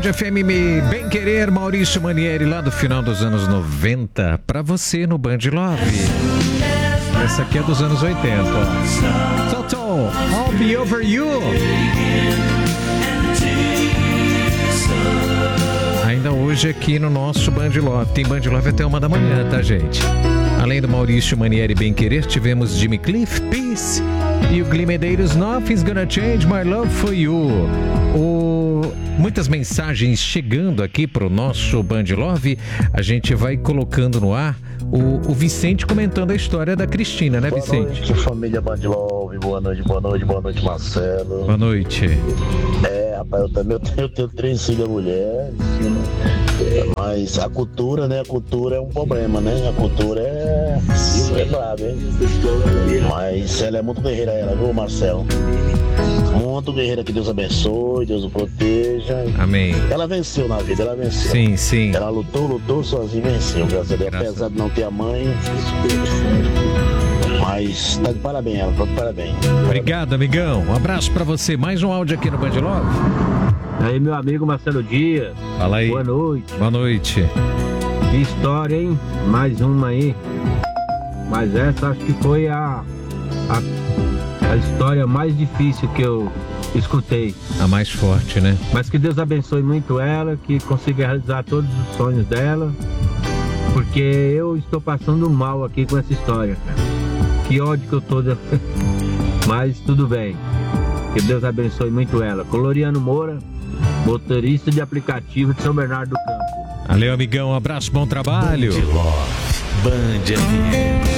Band FM Bem Querer, Maurício Manieri, lá do final dos anos 90, pra você no Band Love. Essa aqui é dos anos 80, ó. Toto, I'll Be Over You. Ainda hoje aqui no nosso Band Love. Tem Band Love até 1 da manhã, tá, gente? Além do Maurício Manieri Bem Querer, tivemos Jimmy Cliff, Peace, e o Glee Medeiros, Nothing's Gonna Change My Love For You. Muitas mensagens chegando aqui pro nosso Band Love. A gente vai colocando no ar o Vicente comentando a história da Cristina, né, Vicente? Boa noite, família Band Love. Boa noite, Marcelo. Boa noite. Rapaz, eu tenho 3 filhas mulheres, mas a cultura, né? A cultura é um problema, né? A cultura é brava, hein? Mas ela é muito guerreira, ela, viu, Marcelo? Muito guerreira, que Deus abençoe, Deus o proteja. Amém. Ela venceu na vida, ela venceu. Sim, sim. Ela lutou sozinha e venceu, graças a Deus. Apesar de não ter a mãe, mas tá de parabéns, ela, tá de parabéns. Obrigado, amigão. Um abraço pra você. Mais um áudio aqui no Band Love. Aí, meu amigo Marcelo Dias. Fala aí. Boa noite. Boa noite. Que história, hein? Mais uma aí. Mas essa acho que foi a história mais difícil que eu escutei. A mais forte, né? Mas que Deus abençoe muito ela, que consiga realizar todos os sonhos dela. Porque eu estou passando mal aqui com essa história, cara. Que ódio que eu tô. Mas tudo bem. Que Deus abençoe muito ela. Coloriano Moura, motorista de aplicativo de São Bernardo do Campo. Valeu, amigão. Um abraço, bom trabalho. Band Love.